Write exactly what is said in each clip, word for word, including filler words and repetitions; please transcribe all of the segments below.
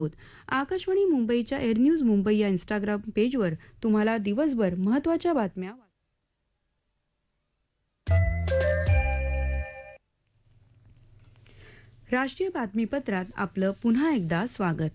आहोत. आकाशवाणी मुंबईच्या air news Mumbai या इंस्टाग्राम पेजवर तुम्हाला दिवसभर महत्त्वाच्या बातम्या राष्ट्रीय बातमीपत्रात आपलं पुन्हा एकदा स्वागत.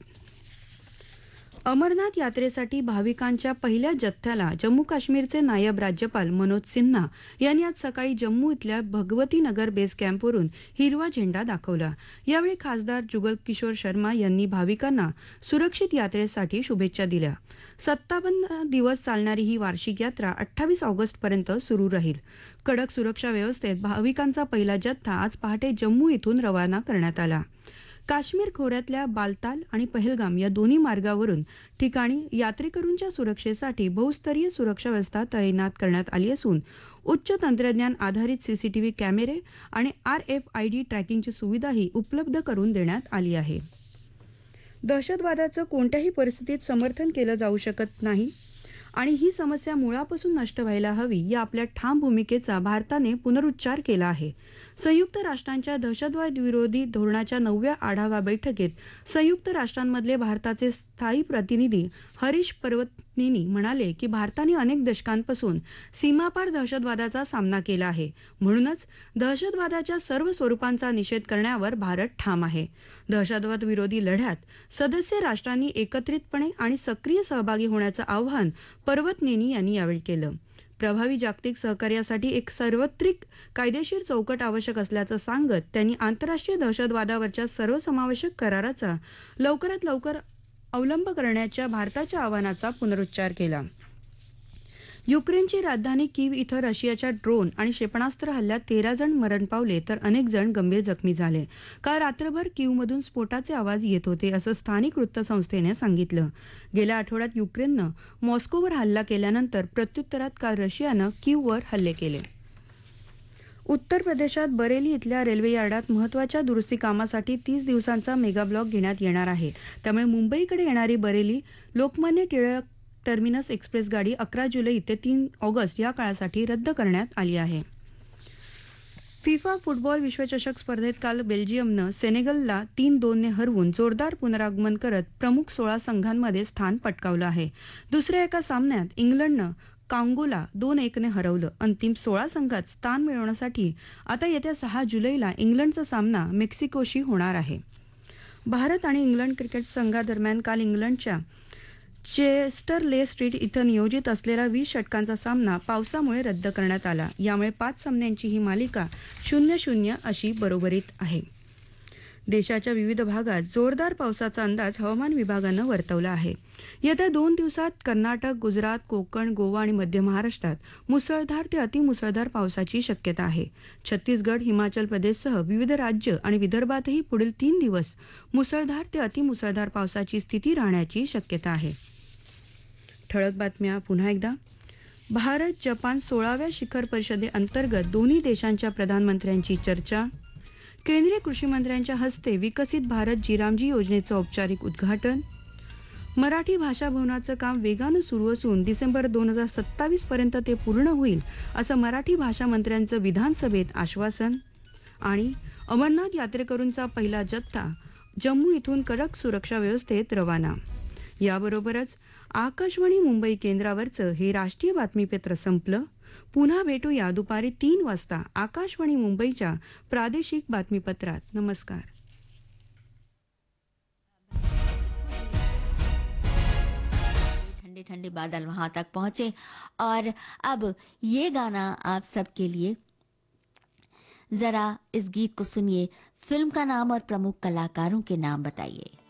अमरनाथ यात्रेसाठी भाविकांच्या पहिल्या जथ्याला जम्मू काश्मीरचे नायब राज्यपाल मनोज सिन्हा यांनी आज सकाळी जम्मू इथल्या भगवती नगर बेस कॅम्पवरून हिरवा झेंडा दाखवला. यावेळी खासदार जुगल किशोर शर्मा यांनी भाविकांना सुरक्षित यात्रेसाठी शुभेच्छा दिल्या. सत्तावन्न दिवस चालणारी ही वार्षिक यात्रा अठ्ठावीस ऑगस्टपर्यंत सुरू राहील. कडक सुरक्षा व्यवस्थेत भाविकांचा पहिला जथ्था आज पहाटे जम्मू इथून रवाना करण्यात आला. काश्मीर खोऱ्यातल्या बालताल आणि पहलगाम या दोन्ही मार्गावरून ठिकाणी यात्रेकरूंच्या सुरक्षेसाठी बहुस्तरीय सुरक्षा व्यवस्था तैनात करण्यात आली असून उच्च तंत्रज्ञान आधारित सीसीटीव्ही कॅमेरे आणि आरएफआयडी ट्रॅकिंगची सुविधाही उपलब्ध करून देण्यात आली आहे. दहशतवादाचं कोणत्याही परिस्थितीत समर्थन केलं जाऊ शकत नाही आणि ही समस्या मुळापासून नष्ट व्हायला हवी या आपल्या ठाम भूमिकेचा भारताने पुनरुच्चार केला आहे. संयुक्त राष्ट्रांच्या दहशतवाद विरोधी धोरणाच्या नवव्या आढावा बैठकीत संयुक्त राष्ट्रांमधले भारताचे स्थायी प्रतिनिधी हरीश पर्वतनेनी म्हणाले की भारताने अनेक दशकांपासून सीमापार दहशतवादाचा सामना केला आहे. म्हणूनच दहशतवादाच्या सर्व स्वरूपांचा निषेध करण्यावर भारत ठाम आहे. दहशतवाद विरोधी लढ्यात सदस्य राष्ट्रांनी एकत्रितपणे आणि सक्रिय सहभागी होण्याचं आवाहन पर्वतनेनी यांनी यावेळी केलं. प्रभावी जागतिक सहकार्यासाठी एक सार्वत्रिक कायदेशीर चौकट आवश्यक असल्याचं सांगत त्यांनी आंतरराष्ट्रीय दहशतवादावरच्या सर्वसमावेशक कराराचा लवकरात लवकर अवलंब करण्याच्या भारताच्या आवाहनाचा पुनरुच्चार केला. युक्रेनची राजधानी कीव इथं रशियाच्या ड्रोन आणि क्षेपणास्त्र हल्ल्यात तेरा जण मरण पावले तर अनेक जण गंभीर जखमी झाले. काल रात्रभर कीवमधून स्फोटाचे आवाज येत होते असं स्थानिक वृत्तसंस्थेने सांगितलं. गेल्या आठवड्यात युक्रेननं मॉस्कोवर हल्ला केल्यानंतर प्रत्युत्तरात काल रशियानं कीववर हल्ले केले. उत्तर प्रदेशात बरेली इथल्या रेल्वे यार्डात महत्वाच्या दुरुस्ती कामासाठी तीस दिवसांचा मेगाब्लॉक घेण्यात येणार आहे. त्यामुळे मुंबईकडे येणारी बरेली लोकमान्य टिळक टर्मिनस एक्सप्रेस गाडी अकरा जुलै ते तीन ऑगस्ट या काळासाठी रद्द करण्यात आली आहे. फिफा फुटबॉल विश्वचषक स्पर्धेत काल बेल्जियमनं सेनेगलला तीन दोन ने हरवून जोरदार पुनरागमन करत प्रमुख सोळा संघांमध्ये स्थान पटकावलं आहे. दुसऱ्या एका सामन्यात इंग्लंडनं कांगोला दोन एक ने हरवलं. अंतिम सोळा संघात स्थान मिळवण्यासाठी आता येत्या सहा जुलैला इंग्लंडचा सामना मेक्सिकोशी होणार आहे. भारत आणि इंग्लंड क्रिकेट संघादरम्यान काल इंग्लंडच्या चेस्टरले स्ट्रीट इथं नियोजित असलेला वीस षटकांचा सामना पावसामुळे रद्द करण्यात आला. यामुळे पाच सामन्यांची ही मालिका शून्य शून्य अशी बरोबरीत आहे. देशाच्या विविध भागात जोरदार पावसाचा अंदाज हवामान विभागानं वर्तवला आहे. येत्या दोन दिवसात कर्नाटक, गुजरात, कोकण, गोवा आणि मध्य महाराष्ट्रात मुसळधार ते अतिमुसळधार पावसाची शक्यता आहे. छत्तीसगड, हिमाचल प्रदेशसह विविध राज्य आणि विदर्भातही पुढील तीन दिवस मुसळधार ते अतिमुसळधार पावसाची स्थिती राहण्याची शक्यता आहे. ठळक बातम्या पुन्हा एकदा. भारत जपान सोळाव्या शिखर परिषदेअंतर्गत दोन्ही देशांच्या प्रधानमंत्र्यांची चर्चा. केंद्रीय कृषी मंत्र्यांच्या हस्ते विकसित भारत जीरामजी योजनेचं औपचारिक उद्घाटन. मराठी भाषा भवनाचं काम वेगानं सुरू असून डिसेंबर दोन हजार सत्तावीस पर्यंत ते पूर्ण होईल असं मराठी भाषा मंत्र्यांचं विधानसभेत आश्वासन. आणि अमरनाथ यात्रेकरूंचा पहिला जथ्था जम्मू इथून कडक सुरक्षा व्यवस्थेत रवाना. याबरोबरच आकाशवाणी मुंबई केंद्रावरचं हे राष्ट्रीय बातमीपत्र संपलं. पुन्हा भेटूया दुपारी तीन वाजता आकाशवाणी मुंबईच्या प्रादेशिक बातमीपत्रात. नमस्कार. ठंडे ठंडे बादल वहां तक पहुंचे और अब ये गाना आप सबके लिए. जरा इस गीत को सुनिए. फिल्म का नाम और प्रमुख कलाकारों के नाम बताइए.